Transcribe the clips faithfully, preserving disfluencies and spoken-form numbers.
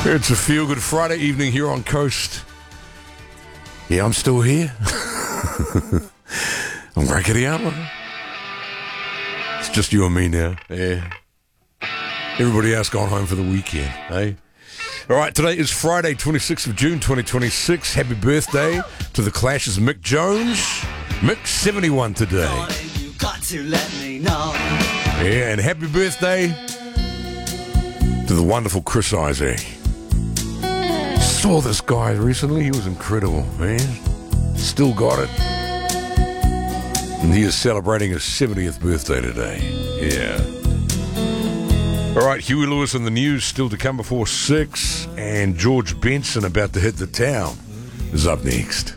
It's a feel-good Friday evening here on Coast. Yeah, I'm still here. I'm Rackety Outlaw. It's just you and me now. Yeah. Everybody else gone home for the weekend, eh? All right, today is Friday, twenty-sixth of June, twenty twenty-six. Happy birthday to the Clash's Mick Jones. Mick, seventy-one today. You got to let me know. Yeah, and happy birthday to the wonderful Chris Isaac. Saw this guy recently. He was incredible, man. Still got it. And he is celebrating his seventieth birthday today. Yeah. All right, Huey Lewis in the news still to come before six. And George Benson about to hit the town is up next.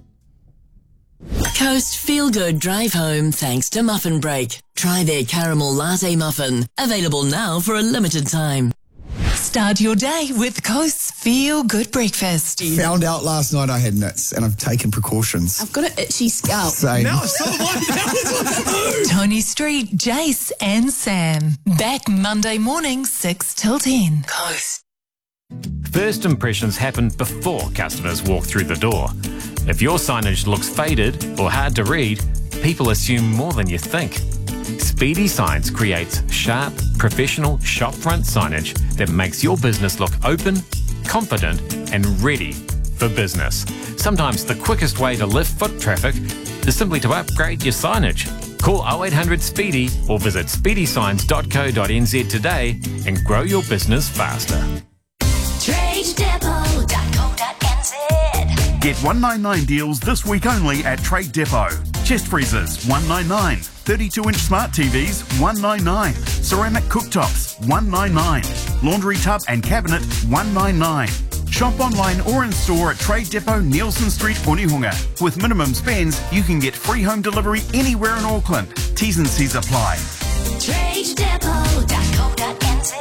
Coast Feel Good Drive Home thanks to Muffin Break. Try their caramel latte muffin. Available now for a limited time. Start your day with Coast's Feel Good Breakfast. Found out last night I had nits and I've taken precautions. I've got an itchy scalp. Same. Now I saw one. Tony Street, Jace and Sam. Back Monday morning, six till ten. Coast. First impressions happen before customers walk through the door. If your signage looks faded or hard to read, people assume more than you think. Speedy Signs creates sharp, professional shopfront signage that makes your business look open, confident and ready for business. Sometimes the quickest way to lift foot traffic is simply to upgrade your signage. Call oh eight hundred SPEEDY or visit speedy signs dot co dot n z today and grow your business faster. trade depot dot co dot n z. Get one ninety-nine deals this week only at Trade Depot. Chest freezers, one ninety-nine. thirty-two inch smart T Vs, one ninety-nine. Ceramic cooktops, one ninety-nine. Laundry tub and cabinet, one ninety-nine. Shop online or in store at Trade Depot, Nielsen Street, Onehunga. With minimum spends, you can get free home delivery anywhere in Auckland. T's and C's apply. trade depot dot co dot n z.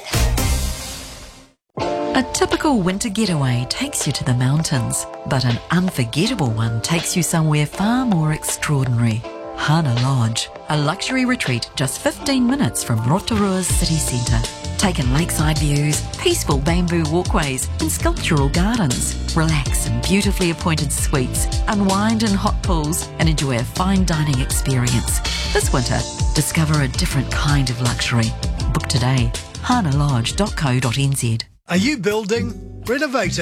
A typical winter getaway takes you to the mountains, but an unforgettable one takes you somewhere far more extraordinary. Hana Lodge, a luxury retreat just fifteen minutes from Rotorua's city centre. Take in lakeside views, peaceful bamboo walkways and sculptural gardens. Relax in beautifully appointed suites, unwind in hot pools and enjoy a fine dining experience. This winter, discover a different kind of luxury. Book today, hana lodge dot co dot n z. Are you building, renovating?